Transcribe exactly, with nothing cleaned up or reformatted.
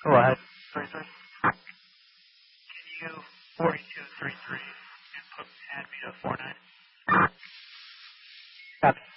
Go ahead. Sorry, sorry. Can you forty-two thirty-three and put add me to four nine? Copy.